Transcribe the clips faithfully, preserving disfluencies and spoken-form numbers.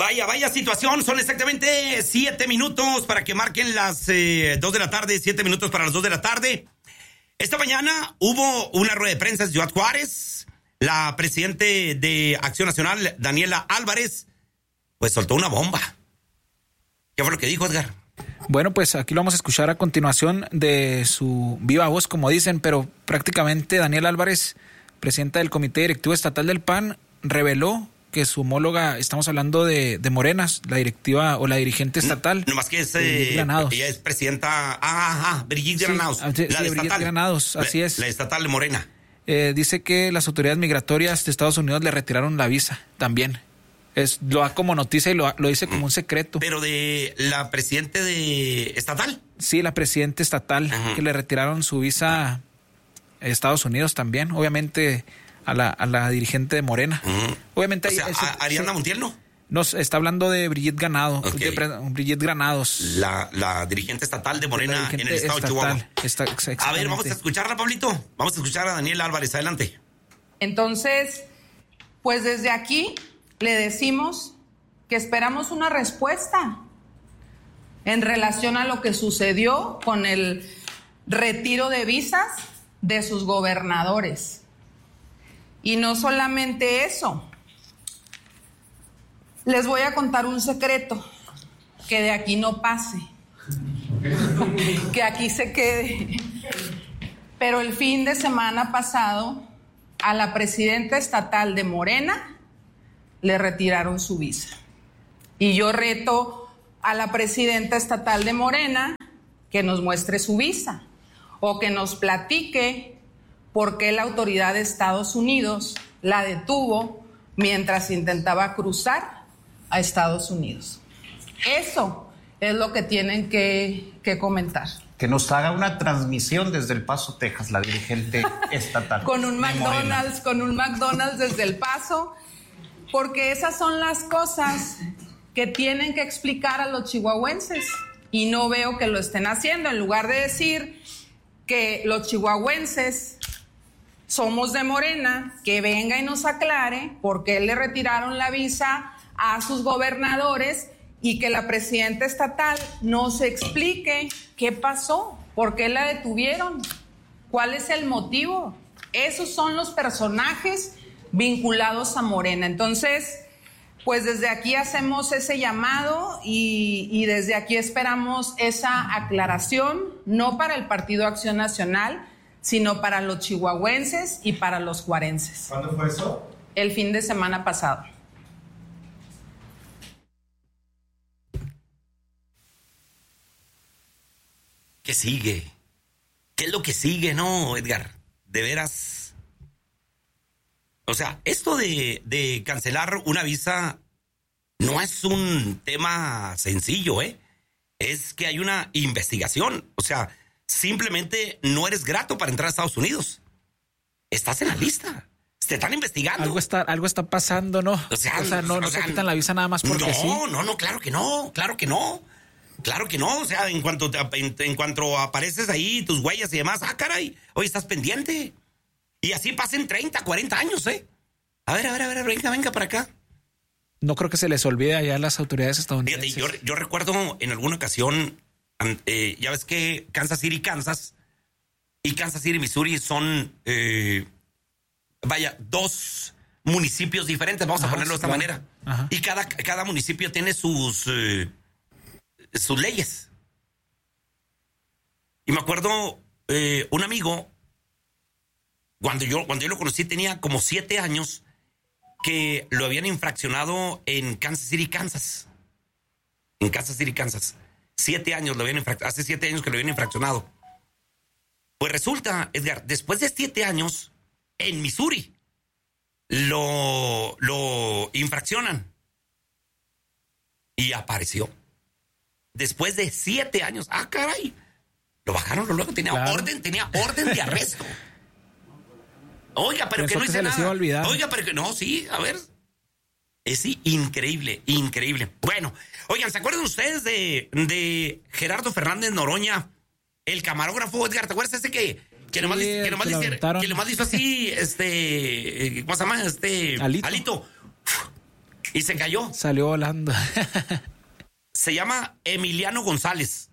Vaya, vaya situación. Son exactamente siete minutos para que marquen las eh, dos de la tarde. Siete minutos para las dos de la tarde. Esta mañana hubo una rueda de prensa de Ciudad Juárez. La presidente de Acción Nacional, Daniela Álvarez, pues soltó una bomba. ¿Qué fue lo que dijo, Edgar? Bueno, pues aquí lo vamos a escuchar a continuación de su viva voz, como dicen, pero prácticamente Daniela Álvarez, presidenta del Comité Directivo Estatal del P A N, reveló que su homóloga, estamos hablando de, de Morenas, la directiva o la dirigente estatal. No, más que es, eh, ella es presidenta, ah, ah, Brigitte sí, Granados. Sí, la de Brigitte Granados, así la, es. La estatal de Morena. Eh, dice que las autoridades migratorias de Estados Unidos le retiraron la visa también. Es, lo da como noticia y lo, lo dice como un secreto. ¿Pero de la presidente de estatal? Sí, la presidenta estatal, uh-huh. que le retiraron su visa a Estados Unidos también, obviamente a la, a la dirigente de Morena. Uh-huh. Obviamente, o sea, ese, ¿a Ariadna Montiel no? Nos está hablando de Brigitte Ganado, okay. de Brigitte Granados. La, la dirigente estatal de Morena en el estado estatal, de Chihuahua. Está, a ver, vamos a escucharla, Pablito. Vamos a escuchar a Daniela Álvarez. Adelante. Entonces, pues desde aquí le decimos que esperamos una respuesta en relación a lo que sucedió con el retiro de visas de sus gobernadores. Y no solamente eso. Les voy a contar un secreto, que de aquí no pase, que aquí se quede. Pero el fin de semana pasado, a la presidenta estatal de Morena le retiraron su visa. Y yo reto a la presidenta estatal de Morena que nos muestre su visa o que nos platique por qué la autoridad de Estados Unidos la detuvo mientras intentaba cruzar a Estados Unidos. Eso es lo que tienen que, que comentar. Que nos haga una transmisión desde El Paso, Texas, la dirigente estatal. Con un McDonald's, con un McDonald's desde El Paso, porque esas son las cosas que tienen que explicar a los chihuahuenses y no veo que lo estén haciendo. En lugar de decir que los chihuahuenses somos de Morena, que venga y nos aclare por qué le retiraron la visa a sus gobernadores y que la presidenta estatal nos explique qué pasó, por qué la detuvieron, cuál es el motivo. Esos son los personajes vinculados a Morena. Entonces, pues desde aquí hacemos ese llamado y, y desde aquí esperamos esa aclaración, no para el Partido Acción Nacional, sino para los chihuahuenses y para los juarenses. ¿Cuándo fue eso? El fin de semana pasado. ¿Qué sigue? ¿Qué es lo que sigue, no, Edgar? De veras. O sea, esto de, de cancelar una visa no es un tema sencillo, ¿eh? Es que hay una investigación. O sea, simplemente no eres grato para entrar a Estados Unidos. Estás en la lista. Te están investigando. Algo está, algo está pasando, ¿no? O sea, o sea no, no o sea, se quitan la visa nada más porque no, sí. No, no, no, claro que no, claro que no. Claro que no, o sea, en cuanto te, en, en cuanto apareces ahí, tus huellas y demás, ah, caray, hoy estás pendiente. Y así pasen treinta, cuarenta años, ¿eh? A ver, a ver, a ver, venga, venga para acá. No creo que se les olvide allá a las autoridades estadounidenses. Fíjate, yo, yo recuerdo en alguna ocasión, eh, ya ves que Kansas City, Kansas, y Kansas City, Missouri son, eh, vaya, dos municipios diferentes, vamos Ajá, a ponerlo de esta claro. manera. Ajá. Y cada, cada municipio tiene sus... Eh, sus leyes. Y me acuerdo eh, un amigo, cuando yo, cuando yo lo conocí tenía como siete años, que lo habían infraccionado en Kansas City, Kansas. En Kansas City, Kansas. Siete años lo habían infraccionado, hace siete años que lo habían infraccionado. Pues resulta, Edgar, después de siete años, en Missouri, lo, lo infraccionan. Y apareció. Después de siete años. Ah, caray. Lo bajaron luego. Tenía claro. orden, tenía orden de arresto. Oiga, pero Pensó que no hice que nada. Oiga, pero que no, sí, a ver. Es sí, increíble, increíble. Bueno, oigan, ¿se acuerdan ustedes de, de Gerardo Fernández Noroña? El camarógrafo, Edgar, ¿te acuerdas ese que, que, sí, nomás, que, nomás, que, dice, que nomás hizo así, este, ¿cómo se llama? Este, Alito. Alito. y se cayó. Salió volando. Se llama Emiliano González.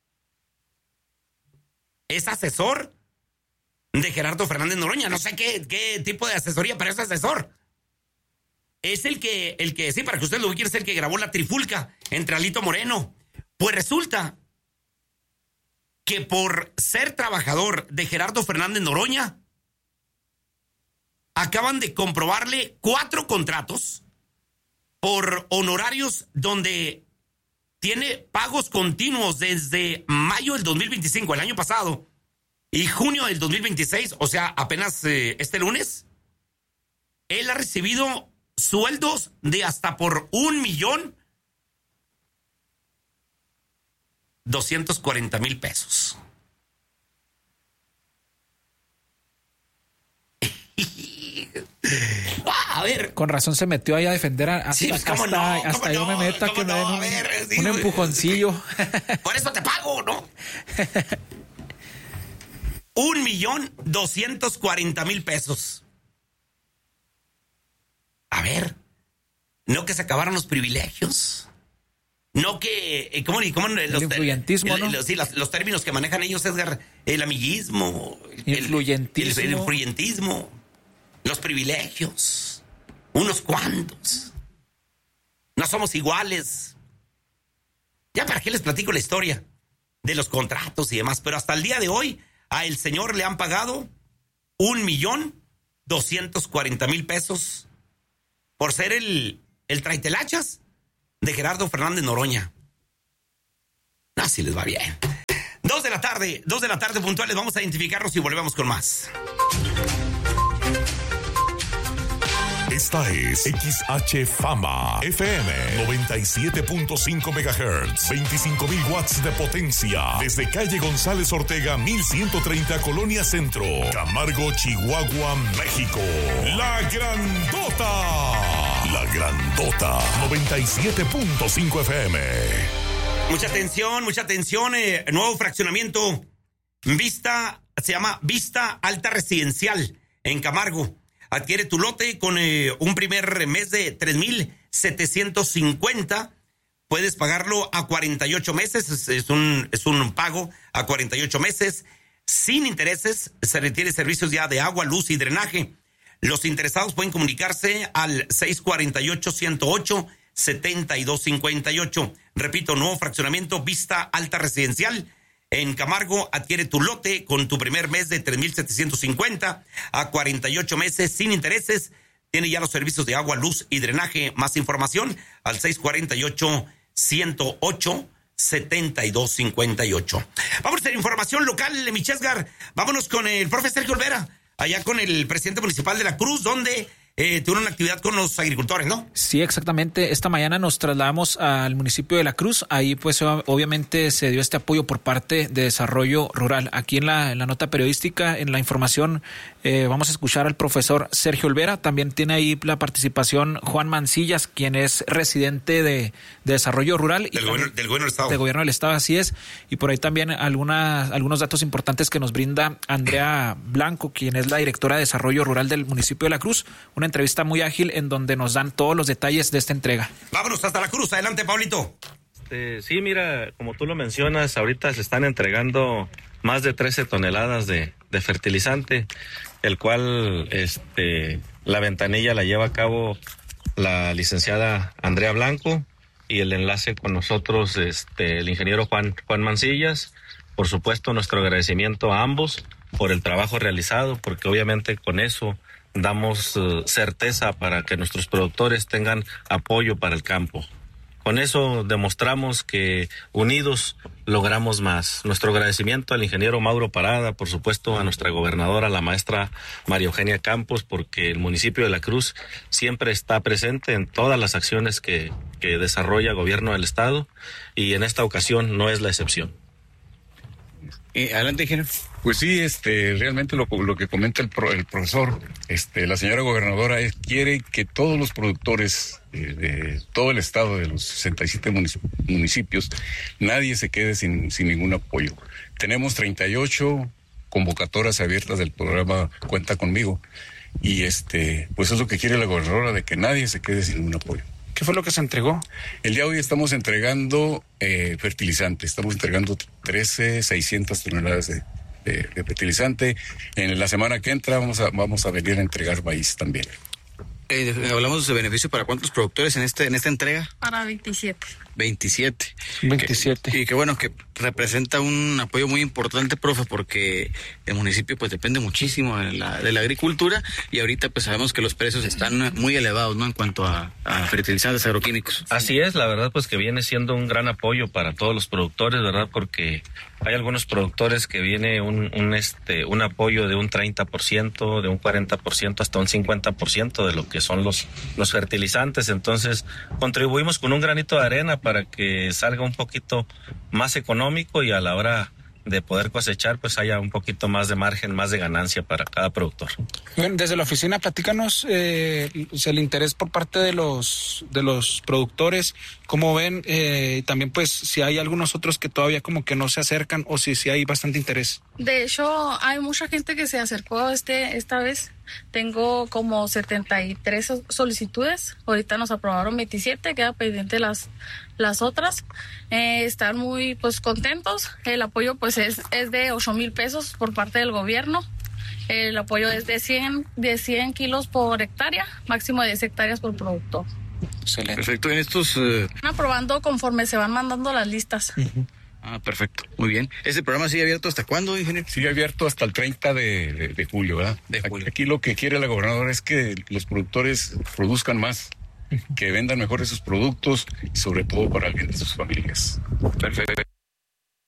Es asesor de Gerardo Fernández Noroña. No sé qué, qué tipo de asesoría, pero es asesor. Es el que, el que, sí, para que usted lo quiera, es el que grabó la trifulca entre Alito Moreno. Pues resulta que por ser trabajador de Gerardo Fernández Noroña, acaban de comprobarle cuatro contratos por honorarios donde tiene pagos continuos desde mayo del dos mil veinticinco, el año pasado, y junio del dos mil veintiséis, o sea, apenas eh, este lunes, él ha recibido sueldos de hasta por un millón doscientos cuarenta mil pesos. A ver. Con razón se metió ahí a defender a, sí, hasta, ¿cómo hasta, no? hasta yo no? me meto a que no? me den un, ver, sí, un empujoncillo. Por eso te pago, ¿no? Un millón doscientos cuarenta mil pesos. A ver, no que se acabaron los privilegios. No que, ¿cómo, cómo el los, influyentismo, el, ¿no? Los, sí, los, los términos que manejan ellos, Edgar, el amiguismo, influyentismo. El, el, el influyentismo, los privilegios, unos cuantos. No somos iguales. Ya para qué les platico la historia de los contratos y demás, pero hasta el día de hoy a el señor le han pagado un millón doscientos cuarenta mil pesos por ser el, el traitelachas de Gerardo Fernández Noroña. Así les va bien. Dos de la tarde, dos de la tarde puntuales, vamos a identificarnos y volvemos con más. Esta es X H Fama F M noventa y siete punto cinco megahertz, veinticinco mil watts de potencia, desde calle González Ortega mil ciento treinta, Colonia Centro, Camargo, Chihuahua, México. La Grandota. La Grandota noventa y siete punto cinco F M. Mucha atención, mucha atención. Eh, nuevo fraccionamiento. Vista, se llama Vista Alta Residencial en Camargo. Adquiere tu lote con eh, un primer mes de tres mil setecientos cincuenta. Puedes pagarlo a cuarenta y ocho meses. Es, es, un, es un pago a cuarenta y ocho meses. Sin intereses. Se requiere servicios ya de agua, luz y drenaje. Los interesados pueden comunicarse al seis cuatro ocho, uno cero ocho, siete dos cinco ocho. Repito, nuevo fraccionamiento Vista Alta Residencial en Camargo. Adquiere tu lote con tu primer mes de tres mil setecientos cincuenta a cuarenta y ocho meses sin intereses. Tiene ya los servicios de agua, luz y drenaje. Más información al seis cuatro ocho, uno cero ocho, siete dos cinco ocho. Vamos a tener información local, Michesgar. Vámonos con el profe Sergio Olvera, allá con el presidente municipal de La Cruz, donde eh, tuvieron una actividad con los agricultores, ¿no? Sí, exactamente. Esta mañana nos trasladamos al municipio de La Cruz. Ahí, pues, obviamente se dio este apoyo por parte de Desarrollo Rural. Aquí en la, en la nota periodística, en la información, eh, vamos a escuchar al profesor Sergio Olvera. También tiene ahí la participación Juan Mancillas, quien es residente de, de Desarrollo Rural. Del, y gobierno, del gobierno del Estado. Del gobierno del Estado, así es. Y por ahí también algunas, algunos datos importantes que nos brinda Andrea Blanco, quien es la directora de Desarrollo Rural del municipio de La Cruz. Una entrevista muy ágil en donde nos dan todos los detalles de esta entrega. Vámonos hasta La Cruz. Adelante, Pablito. Este, sí, mira, como tú lo mencionas, ahorita se están entregando más de trece toneladas de, de fertilizante, el cual este, la ventanilla la lleva a cabo la licenciada Andrea Blanco y el enlace con nosotros este, el ingeniero Juan, Juan Mancillas. Por supuesto, nuestro agradecimiento a ambos por el trabajo realizado, porque obviamente con eso damos uh, certeza para que nuestros productores tengan apoyo para el campo. Con eso demostramos que unidos logramos más. Nuestro agradecimiento al ingeniero Mauro Parada, por supuesto a nuestra gobernadora, la maestra María Eugenia Campos, porque el municipio de La Cruz siempre está presente en todas las acciones que, que desarrolla el gobierno del estado, y en esta ocasión no es la excepción. Eh, adelante, ingeniero. Pues sí, este, realmente lo, lo que comenta el, pro, el profesor, este, la señora gobernadora es, quiere que todos los productores eh, de todo el estado, de los sesenta y siete municipios, nadie se quede sin, sin ningún apoyo. Tenemos treinta y ocho convocatorias abiertas del programa Cuenta Conmigo, y este, pues es lo que quiere la gobernadora, de que nadie se quede sin ningún apoyo. ¿Qué fue lo que se entregó? El día de hoy estamos entregando eh, fertilizante, estamos entregando trece mil seiscientas toneladas de, de, de fertilizante. En la semana que entra vamos a, vamos a venir a entregar maíz también. Eh, hablamos de beneficio para cuántos productores en este en esta entrega. Para veintisiete. veintisiete. veintisiete. Que, y que bueno, que representa un apoyo muy importante, profe, porque el municipio pues depende muchísimo de la, de la agricultura y ahorita pues sabemos que los precios están muy elevados, ¿no? En cuanto a, a fertilizantes agroquímicos. Así es, la verdad pues que viene siendo un gran apoyo para todos los productores, ¿verdad? Porque hay algunos productores que viene un, un este un apoyo de un treinta por ciento, de un cuarenta por ciento hasta un cincuenta por ciento de lo que son los, los fertilizantes. Entonces contribuimos con un granito de arena para que salga un poquito más económico y a la hora de poder cosechar pues haya un poquito más de margen, más de ganancia para cada productor. Bien, desde la oficina platícanos eh, el interés por parte de los de los productores, cómo ven, eh, también pues si hay algunos otros que todavía como que no se acercan o si, si hay bastante interés. De hecho, hay mucha gente que se acercó este esta vez. Tengo como setenta y tres solicitudes. Ahorita nos aprobaron veintisiete, queda pendiente las las otras. Eh, están muy pues contentos. El apoyo pues es, es de ocho mil pesos por parte del gobierno. El apoyo es de cien, de cien kilos por hectárea, máximo de diez hectáreas por productor. Excelente. Perfecto. En estos uh... Están aprobando conforme se van mandando las listas. Uh-huh. Ah, perfecto, muy bien. ¿Este programa sigue abierto hasta cuándo, ingeniero? Sigue abierto hasta el treinta de, de, de julio, ¿verdad? De julio. Aquí lo que quiere la gobernadora es que los productores produzcan más, que vendan mejor sus productos y sobre todo para el bien de sus familias. Perfecto.